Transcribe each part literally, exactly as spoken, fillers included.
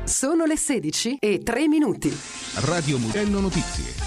Sono le sedici e tre minuti. Radio Mugello Notizie.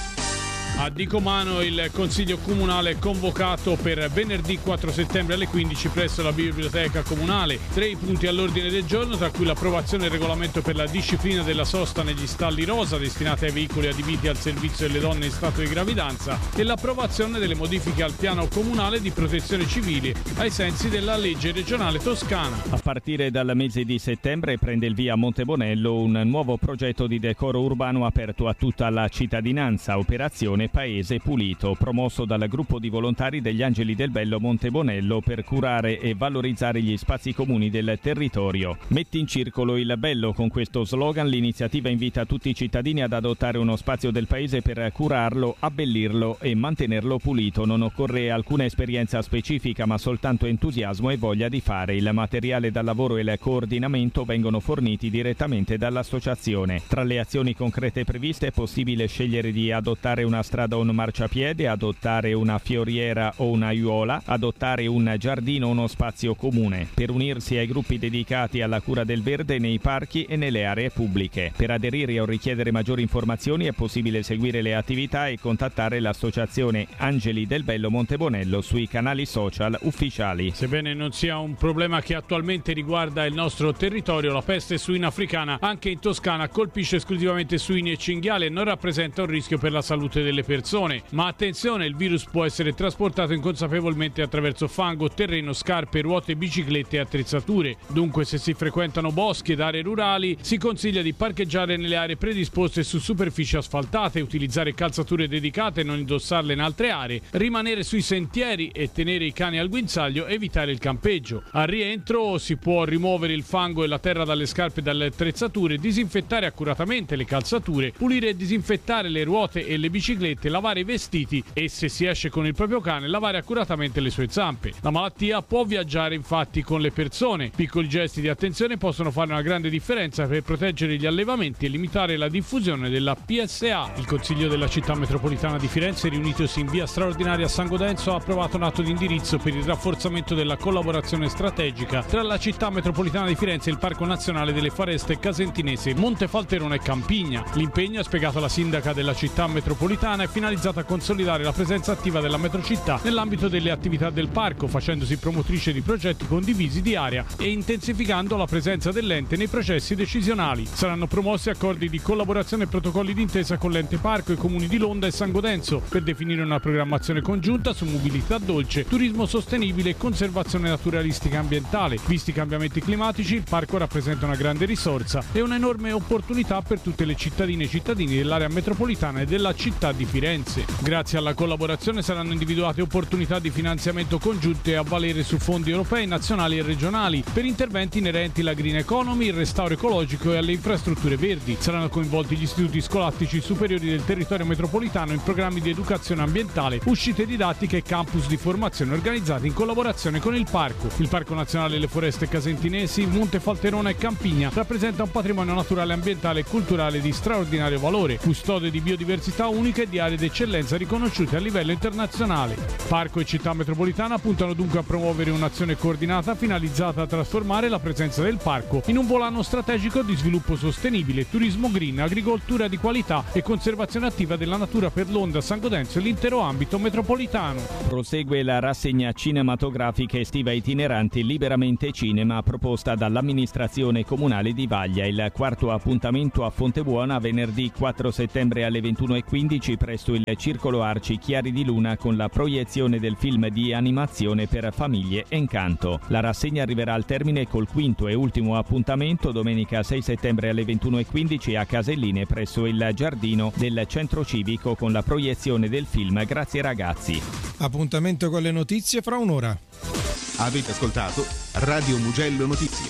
A Dicomano il Consiglio Comunale è convocato per venerdì quattro settembre alle quindici presso la Biblioteca Comunale. Tre i punti all'ordine del giorno, tra cui l'approvazione del regolamento per la disciplina della sosta negli stalli rosa destinati ai veicoli adibiti al servizio delle donne in stato di gravidanza e l'approvazione delle modifiche al piano comunale di protezione civile ai sensi della legge regionale toscana. A partire dal mese di settembre prende il via a Montebonello un nuovo progetto di decoro urbano aperto a tutta la cittadinanza, operazione Paese Pulito, promosso dal gruppo di volontari degli Angeli del Bello Montebonello per curare e valorizzare gli spazi comuni del territorio. Metti in circolo il bello. Con questo slogan l'iniziativa invita tutti i cittadini ad adottare uno spazio del paese per curarlo, abbellirlo e mantenerlo pulito. Non occorre alcuna esperienza specifica, ma soltanto entusiasmo e voglia di fare. Il materiale da lavoro e il coordinamento vengono forniti direttamente dall'associazione. Tra le azioni concrete previste è possibile scegliere di adottare una strada o un marciapiede, adottare una fioriera o una aiuola, adottare un giardino o uno spazio comune, per unirsi ai gruppi dedicati alla cura del verde nei parchi e nelle aree pubbliche. Per aderire o richiedere maggiori informazioni è possibile seguire le attività e contattare l'associazione Angeli del Bello Montebonello sui canali social ufficiali. Sebbene non sia un problema che attualmente riguarda il nostro territorio, la peste suina africana anche in Toscana colpisce esclusivamente suini e cinghiali e non rappresenta un rischio per la salute delle persone, ma attenzione, il virus può essere trasportato inconsapevolmente attraverso fango, terreno, scarpe, ruote, biciclette e attrezzature. Dunque, se si frequentano boschi ed aree rurali, si consiglia di parcheggiare nelle aree predisposte su superfici asfaltate, utilizzare calzature dedicate e non indossarle in altre aree, rimanere sui sentieri e tenere i cani al guinzaglio, evitare il campeggio. Al rientro si può rimuovere il fango e la terra dalle scarpe e dalle attrezzature, disinfettare accuratamente le calzature, pulire e disinfettare le ruote e le biciclette, lavare i vestiti e, se si esce con il proprio cane, lavare accuratamente le sue zampe. La malattia può viaggiare infatti con le persone. Piccoli gesti di attenzione possono fare una grande differenza per proteggere gli allevamenti e limitare la diffusione della P S A. Il Consiglio della Città Metropolitana di Firenze, riunitosi in via straordinaria a San Godenzo, ha approvato un atto di indirizzo per il rafforzamento della collaborazione strategica tra la Città Metropolitana di Firenze e il Parco Nazionale delle Foreste Casentinesi, Montefalterone e Campigna. L'impegno, ha spiegato la sindaca della Città Metropolitana, è finalizzata a consolidare la presenza attiva della metrocittà nell'ambito delle attività del parco, facendosi promotrice di progetti condivisi di area e intensificando la presenza dell'ente nei processi decisionali. Saranno promossi accordi di collaborazione e protocolli d'intesa con l'ente parco, i comuni di Londra e San Godenzo per definire una programmazione congiunta su mobilità dolce, turismo sostenibile e conservazione naturalistica e ambientale. Visti i cambiamenti climatici, il parco rappresenta una grande risorsa e un'enorme opportunità per tutte le cittadine e cittadini dell'area metropolitana e della città di Firenze. Grazie alla collaborazione saranno individuate opportunità di finanziamento congiunte a valere su fondi europei, nazionali e regionali per interventi inerenti alla green economy, il restauro ecologico e alle infrastrutture verdi. Saranno coinvolti gli istituti scolastici superiori del territorio metropolitano in programmi di educazione ambientale, uscite didattiche e campus di formazione organizzati in collaborazione con il parco. Il Parco Nazionale delle Foreste Casentinesi, Montefalterone e Campigna rappresenta un patrimonio naturale, ambientale e culturale di straordinario valore, custode di biodiversità unica e di aree d'eccellenza riconosciute a livello internazionale. Parco e Città Metropolitana puntano dunque a promuovere un'azione coordinata finalizzata a trasformare la presenza del parco in un volano strategico di sviluppo sostenibile, turismo green, agricoltura di qualità e conservazione attiva della natura per Londra, San Godenzo e l'intero ambito metropolitano. Prosegue la rassegna cinematografica estiva itinerante Liberamente Cinema, proposta dall'amministrazione comunale di Vaglia. Il quarto appuntamento a Fontebuona venerdì quattro settembre alle ventuno e quindici presso il Circolo Arci Chiari di Luna, con la proiezione del film di animazione per famiglie Encanto. La rassegna arriverà al termine col quinto e ultimo appuntamento domenica sei settembre alle ventuno e quindici a Caselline presso il giardino del centro civico, con la proiezione del film Grazie ragazzi. Appuntamento con le notizie fra un'ora. Avete ascoltato Radio Mugello Notizie.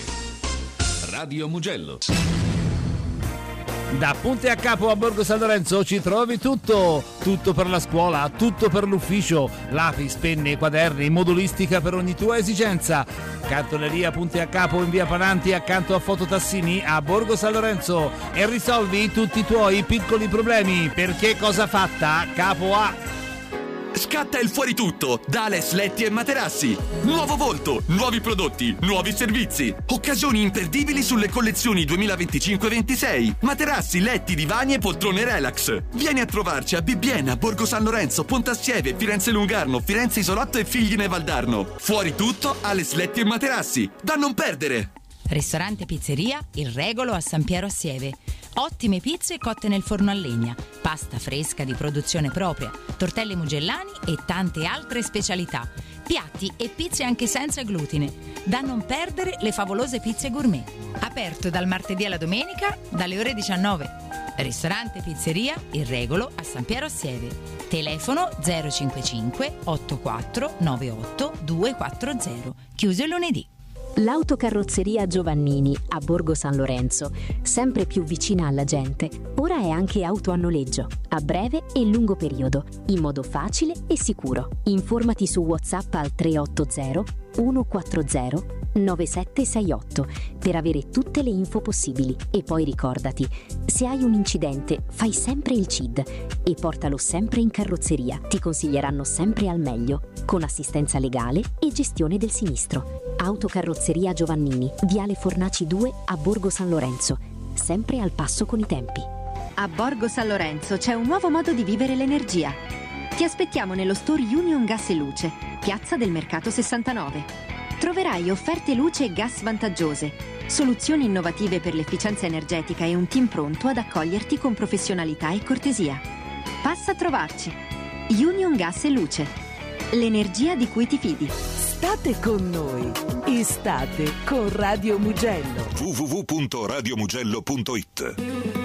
Radio Mugello. Da Ponte a Capo a Borgo San Lorenzo ci trovi tutto, tutto per la scuola, tutto per l'ufficio, lapis, penne, quaderni, modulistica per ogni tua esigenza. Cartoleria Ponte a Capo in via Pananti accanto a Fototassini a Borgo San Lorenzo e risolvi tutti i tuoi piccoli problemi, perché cosa fatta? Capo A. Scatta il fuori tutto da Ales Letti e Materassi. Nuovo volto, nuovi prodotti, nuovi servizi. Occasioni imperdibili sulle collezioni duemilaventicinque ventisei. Materassi, letti, divani e poltrone relax. Vieni a trovarci a Bibbiena, Borgo San Lorenzo, Pontassieve, Firenze Lungarno, Firenze Isolotto e Figline Valdarno. Fuori tutto, Ales Letti e Materassi. Da non perdere! Ristorante Pizzeria Il Regolo a San Piero a Sieve. Ottime pizze cotte nel forno a legna, pasta fresca di produzione propria, tortelli mugellani e tante altre specialità. Piatti e pizze anche senza glutine. Da non perdere le favolose pizze gourmet. Aperto dal martedì alla domenica dalle ore diciannove. Ristorante Pizzeria Il Regolo a San Piero a Sieve. Telefono zero cinquantacinque ottantaquattro novantotto duecentoquaranta. Chiuso il lunedì. L'autocarrozzeria Giovannini a Borgo San Lorenzo, sempre più vicina alla gente, ora è anche auto a noleggio, a breve e lungo periodo, in modo facile e sicuro. Informati su WhatsApp al tre otto zero uno quattro zero nove sette sei otto per avere tutte le info possibili. E poi ricordati, se hai un incidente fai sempre il C I D e portalo sempre in carrozzeria. Ti consiglieranno sempre al meglio, con assistenza legale e gestione del sinistro. Autocarrozzeria Giovannini, Viale Fornaci due a Borgo San Lorenzo, sempre al passo con i tempi. A Borgo San Lorenzo c'è un nuovo modo di vivere l'energia. Ti aspettiamo nello store Union Gas e Luce, Piazza del Mercato sessantanove. Troverai offerte luce e gas vantaggiose, soluzioni innovative per l'efficienza energetica e un team pronto ad accoglierti con professionalità e cortesia. Passa a trovarci. Union Gas e Luce. L'energia di cui ti fidi. State con noi. Estate con Radio Mugello. w w w punto radio mugello punto it